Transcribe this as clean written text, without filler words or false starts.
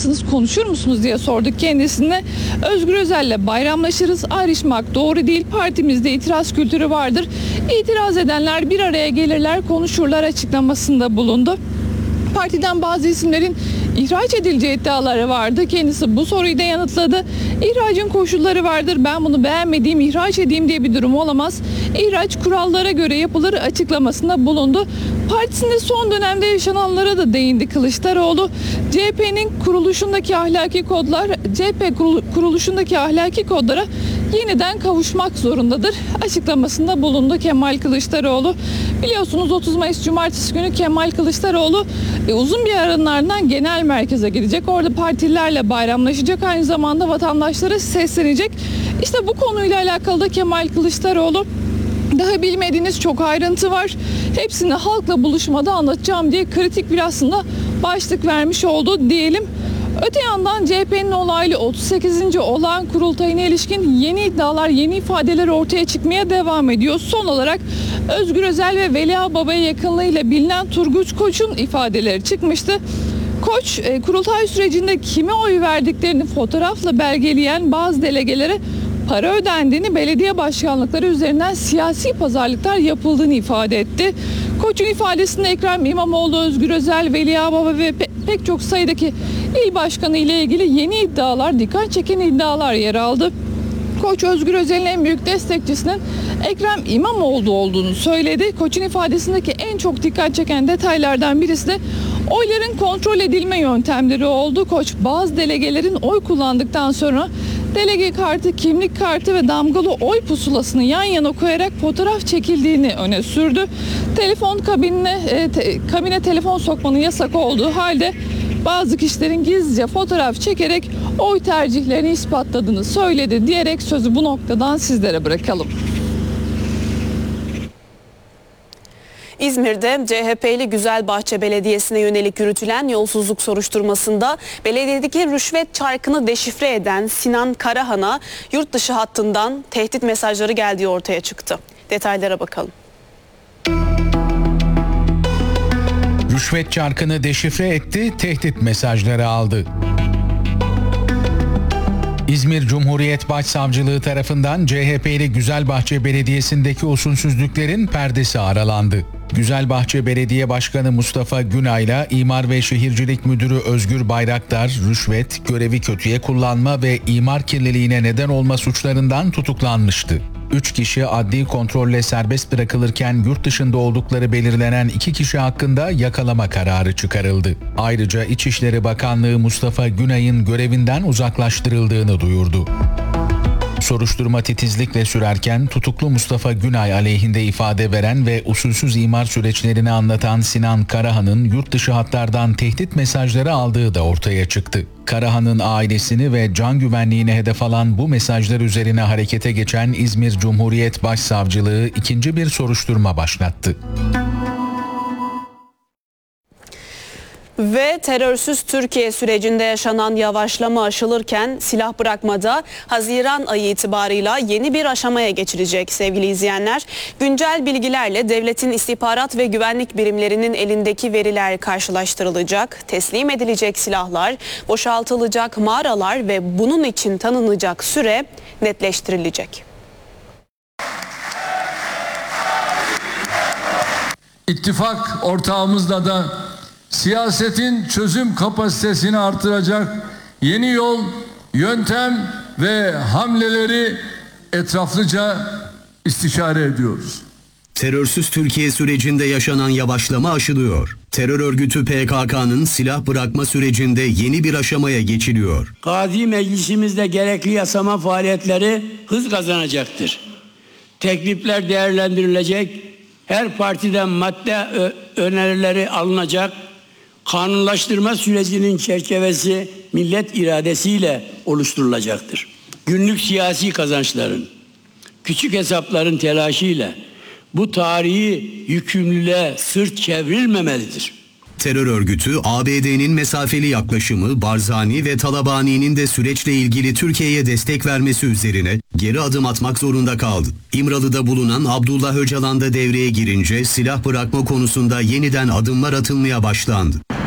mısınız, konuşur musunuz diye sorduk kendisine. Özgür Özel'le bayramlaşırız, ayrışmak doğru değil, partimizde itiraz kültürü vardır. İtiraz edenler bir araya gelirler, konuşurlar açıklamasında bulundu. Partiden bazı isimlerin ihraç edileceği iddiaları vardı. Kendisi bu soruyu da yanıtladı. İhracın koşulları vardır. Ben bunu beğenmediğim, ihraç edeyim diye bir durum olamaz. İhraç kurallara göre yapılır açıklamasında bulundu. Partisinde son dönemde yaşananlara da değindi Kılıçdaroğlu. CHP'nin kuruluşundaki ahlaki kodlar, kuruluşundaki ahlaki kodlara yeniden kavuşmak zorundadır açıklamasında bulundu Kemal Kılıçdaroğlu. Biliyorsunuz 30 Mayıs Cumartesi günü Kemal Kılıçdaroğlu uzun bir aranın ardından genel merkeze gidecek. Orada partililerle bayramlaşacak. Aynı zamanda vatandaşlara seslenecek. İşte bu konuyla alakalı da Kemal Kılıçdaroğlu daha bilmediğiniz çok ayrıntı var. Hepsini halkla buluşmada anlatacağım diye kritik bir aslında başlık vermiş oldu diyelim. Öte yandan CHP'nin olaylı 38. olağan kurultayına ilişkin yeni iddialar, yeni ifadeler ortaya çıkmaya devam ediyor. Son olarak Özgür Özel ve Veli Ağbaba'ya yakınlığıyla bilinen Turgut Koç'un ifadeleri çıkmıştı. Koç, kurultay sürecinde kime oy verdiklerini fotoğrafla belgeleyen bazı delegelere para ödendiğini, belediye başkanlıkları üzerinden siyasi pazarlıklar yapıldığını ifade etti. Koç'un ifadesinde Ekrem İmamoğlu, Özgür Özel, Veli Ağbaba ve pek çok sayıdaki il başkanı ile ilgili yeni iddialar, dikkat çeken iddialar yer aldı. Koç, Özgür Özel'in en büyük destekçisinin Ekrem İmamoğlu olduğunu söyledi. Koç'un ifadesindeki en çok dikkat çeken detaylardan birisi de oyların kontrol edilme yöntemleri oldu. Koç, bazı delegelerin oy kullandıktan sonra delege kartı, kimlik kartı ve damgalı oy pusulasını yan yana koyarak fotoğraf çekildiğini öne sürdü. Kabine telefon sokmanın yasak olduğu halde bazı kişilerin gizlice fotoğraf çekerek oy tercihlerini ispatladığını söyledi diyerek sözü bu noktadan sizlere bırakalım. İzmir'de CHP'li Güzelbahçe Belediyesi'ne yönelik yürütülen yolsuzluk soruşturmasında belediyedeki rüşvet çarkını deşifre eden Sinan Karahan'a yurt dışı hattından tehdit mesajları geldiği ortaya çıktı. Detaylara bakalım. Rüşvet çarkını deşifre etti, tehdit mesajları aldı. İzmir Cumhuriyet Başsavcılığı tarafından CHP'li Güzelbahçe Belediyesi'ndeki usulsüzlüklerin perdesi aralandı. Güzelbahçe Belediye Başkanı Mustafa Günay'la İmar ve Şehircilik Müdürü Özgür Bayraktar, rüşvet, görevi kötüye kullanma ve imar kirliliğine neden olma suçlarından tutuklanmıştı. 3 kişi adli kontrolle serbest bırakılırken yurt dışında oldukları belirlenen 2 kişi hakkında yakalama kararı çıkarıldı. Ayrıca İçişleri Bakanlığı Mustafa Günay'ın görevinden uzaklaştırıldığını duyurdu. Soruşturma titizlikle sürerken tutuklu Mustafa Günay aleyhinde ifade veren ve usulsüz imar süreçlerini anlatan Sinan Karahan'ın yurt dışı hatlardan tehdit mesajları aldığı da ortaya çıktı. Karahan'ın ailesini ve can güvenliğine hedef alan bu mesajlar üzerine harekete geçen İzmir Cumhuriyet Başsavcılığı ikinci bir soruşturma başlattı. Ve terörsüz Türkiye sürecinde yaşanan yavaşlama aşılırken silah bırakmada Haziran ayı itibarıyla yeni bir aşamaya geçilecek sevgili izleyenler. Güncel bilgilerle devletin istihbarat ve güvenlik birimlerinin elindeki veriler karşılaştırılacak, teslim edilecek silahlar, boşaltılacak mağaralar ve bunun için tanınacak süre netleştirilecek. İttifak ortağımızla da siyasetin çözüm kapasitesini artıracak yeni yol, yöntem ve hamleleri etraflıca istişare ediyoruz. Terörsüz Türkiye sürecinde yaşanan yavaşlama aşılıyor. Terör örgütü PKK'nın silah bırakma sürecinde yeni bir aşamaya geçiliyor. Gazi Meclisimizde gerekli yasama faaliyetleri hız kazanacaktır. Teklifler değerlendirilecek, her partiden madde önerileri alınacak, kanunlaştırma sürecinin çerçevesi millet iradesiyle oluşturulacaktır. Günlük siyasi kazançların, küçük hesapların telaşıyla bu tarihi yükümlülüğe sırt çevrilmemelidir. Terör örgütü ABD'nin mesafeli yaklaşımı, Barzani ve Talabani'nin de süreçle ilgili Türkiye'ye destek vermesi üzerine geri adım atmak zorunda kaldı. İmralı'da bulunan Abdullah Öcalan da devreye girince silah bırakma konusunda yeniden adımlar atılmaya başlandı.